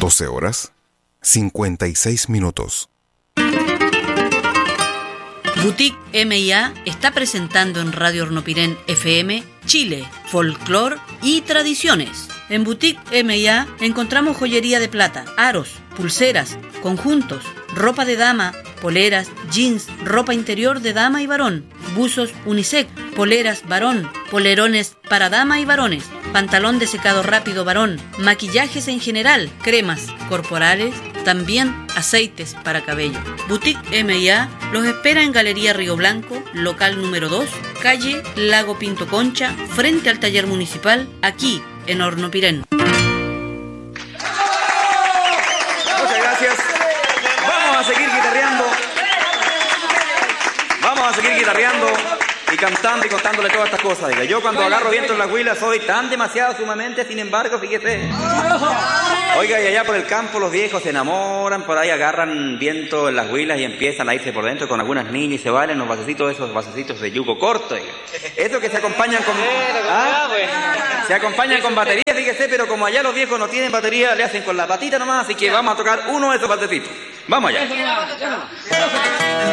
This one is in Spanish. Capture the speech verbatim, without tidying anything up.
doce horas, cincuenta y seis minutos. Boutique M y A está presentando en Radio Hornopirén F M Chile, folclor y tradiciones. En Boutique M y A encontramos joyería de plata, aros, pulseras, conjuntos, ropa de dama, poleras, jeans, ropa interior de dama y varón, buzos unisex, poleras varón, polerones para dama y varones, pantalón de secado rápido varón, maquillajes en general, cremas corporales, también aceites para cabello. Boutique M y A los espera en Galería Río Blanco, local número dos, calle Lago Pinto Concha, frente al taller municipal, aquí en Hornopirén. Muchas gracias. Vamos a seguir guitarreando. Vamos a seguir guitarreando y cantando y contándole todas estas cosas. Diga, yo cuando agarro viento en la huila soy tan demasiado sumamente, sin embargo, fíjese. Oiga, y allá por el campo los viejos se enamoran, por ahí agarran viento en las huilas y empiezan a irse por dentro con algunas niñas y se valen los vasecitos, esos vasecitos de yugo corto. Oiga. Esos que se acompañan con... ¿Ah? Se acompañan con batería, fíjese, pero como allá los viejos no tienen batería, le hacen con la patita nomás, así que vamos a tocar uno de esos vasecitos. Vamos allá.